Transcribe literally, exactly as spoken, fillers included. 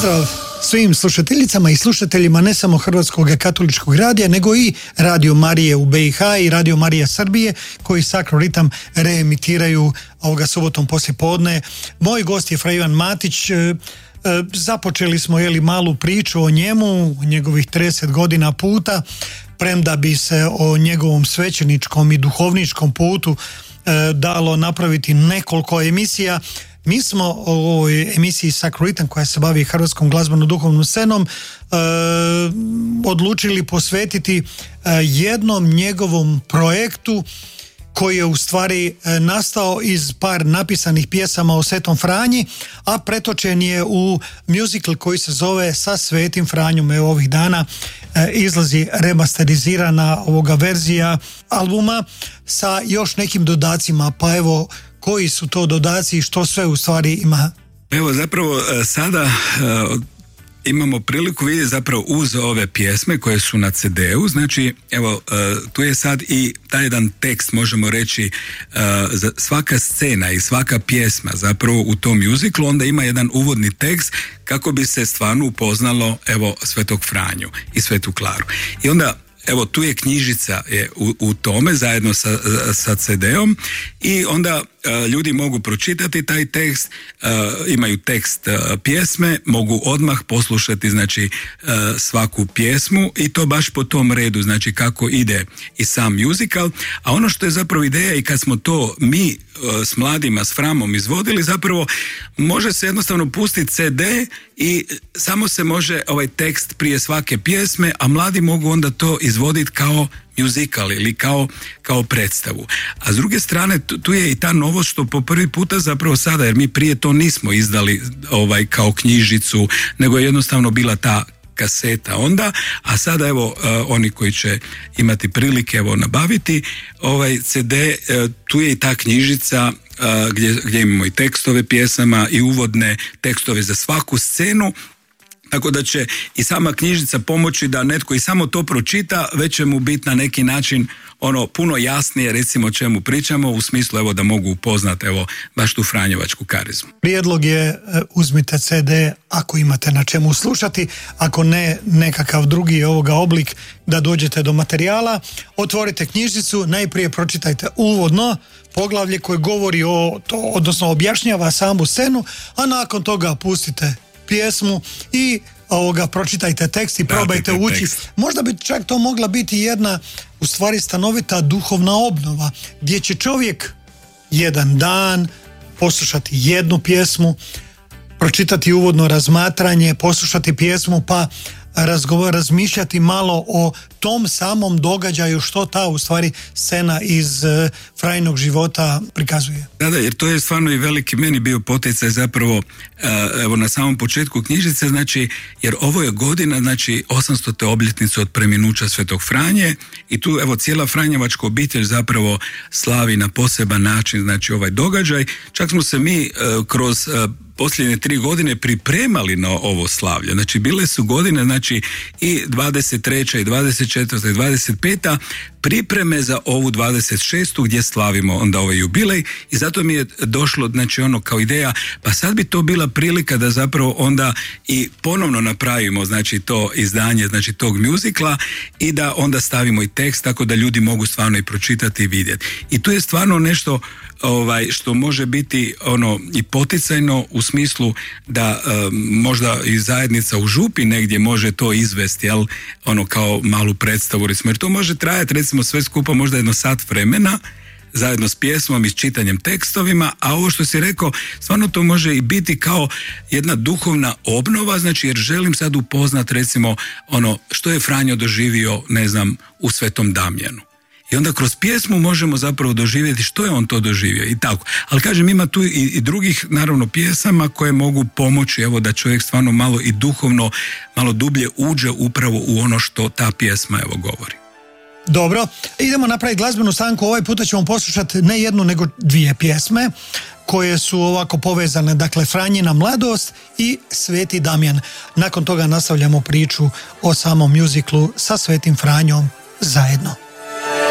Pozdrav svim slušateljicama i slušateljima ne samo Hrvatskog katoličkog radija, nego i Radio Marije u be i ha i Radio Marija Srbije, koji Sacro Ritam reemitiraju ovoga subotom poslije podne. Moj gost je fra Ivan Matić. Započeli smo jeli malu priču o njemu, njegovih trideset godina puta, premda bi se o njegovom svećeničkom i duhovničkom putu dalo napraviti nekoliko emisija. Mi smo o ovoj emisiji Sacro Ritam, koja se bavi hrvatskom glazbeno-duhovnom scenom, e, odlučili posvetiti e, jednom njegovom projektu koji je u stvari e, nastao iz par napisanih pjesama o Svetom Franji, a pretočen je u musical koji se zove Sa Svetim Franjom. Evo ovih dana e, izlazi remasterizirana ovoga verzija albuma sa još nekim dodacima, pa evo koji su to dodaci i što sve u stvari ima? Evo zapravo sada uh, imamo priliku vidjeti zapravo uz ove pjesme koje su na ce de u, znači evo uh, tu je sad i taj jedan tekst, možemo reći, uh, za svaka scena i svaka pjesma zapravo u tom muziklu onda ima jedan uvodni tekst kako bi se stvarno upoznalo evo Svetog Franju i Svetu Klaru. I onda evo tu je knjižica je u, u tome zajedno sa, sa ce de om i onda uh, ljudi mogu pročitati taj tekst, uh, imaju tekst uh, pjesme, mogu odmah poslušati znači uh, svaku pjesmu i to baš po tom redu, znači kako ide i sam musical, a ono što je zapravo ideja i kad smo to mi uh, s mladima, s Framom izvodili, zapravo može se jednostavno pustiti ce de i samo se može ovaj tekst prije svake pjesme, a mladi mogu onda to izvoditi kao musical ili kao, kao predstavu. A s druge strane tu je i ta novost što po prvi puta zapravo sada, jer mi prije to nismo izdali ovaj kao knjižicu, nego je jednostavno bila ta kaseta onda, a sada evo uh, oni koji će imati prilike evo nabaviti ovaj ce de, uh, tu je i ta knjižica uh, gdje, gdje imamo i tekstove pjesama i uvodne tekstove za svaku scenu. Tako da će i sama knjižica pomoći da netko i samo to pročita, već će mu biti na neki način ono puno jasnije recimo o čemu pričamo, u smislu evo da mogu upoznati evo baš tu franjevačku karizmu. Prijedlog je uzmite ce de ako imate na čemu slušati, ako ne nekakav drugi ovoga oblik da dođete do materijala, otvorite knjižicu, najprije pročitajte uvodno poglavlje koje govori o to, odnosno objašnjava samu scenu, a nakon toga pustite pjesmu i ovoga pročitajte tekst i probajte ući. Tekst. Možda bi čak to mogla biti jedna u stvari stanovita duhovna obnova gdje će čovjek jedan dan poslušati jednu pjesmu, pročitati uvodno razmatranje, poslušati pjesmu pa razgovor, razmišljati malo o tom samom događaju što ta u stvari scena iz uh, Franjinog života prikazuje. Da, da, jer to je stvarno i veliki meni bio poticaj zapravo uh, evo na samom početku knjižice, znači jer ovo je godina znači osamstote obljetnice od preminuća Svetog Franje i tu evo cijela franjevačka obitelj zapravo slavi na poseban način znači ovaj događaj. Čak smo se mi uh, kroz uh, posljednje tri godine pripremali na ovo slavlje. Znači bile su godine, znači i dvadeset treća i dvadeset četvrta i dvadeset peta pripreme za ovu dvadeset šestu gdje slavimo onda ovaj jubilej i zato mi je došlo znači ono kao ideja, pa sad bi to bila prilika da zapravo onda i ponovno napravimo znači to izdanje znači tog muzikla i da onda stavimo i tekst tako da ljudi mogu stvarno i pročitati i vidjeti. I tu je stvarno nešto ovaj što može biti ono i poticajno u smislu da um, možda i zajednica u župi negdje može to izvesti, jel, ono kao malu predstavu recimo, jer to može trajati recimo sve skupa možda jedno sat vremena zajedno s pjesmom i s čitanjem tekstovima, a ovo što si rekao, stvarno to može i biti kao jedna duhovna obnova, znači jer želim sad upoznat recimo ono što je Franjo doživio, ne znam, u Svetom Damjanu. I onda kroz pjesmu možemo zapravo doživjeti što je on to doživio i tako. Ali kažem, ima tu i, i drugih naravno pjesama koje mogu pomoći evo da čovjek stvarno malo i duhovno, malo dublje uđe upravo u ono što ta pjesma evo govori. Dobro, idemo napraviti glazbenu stanku. Ovaj puta ćemo poslušati ne jednu nego dvije pjesme koje su ovako povezane, dakle Franjina mladost i Sveti Damjan. Nakon toga nastavljamo priču o samom muziklu sa Svetim Franjom zajedno.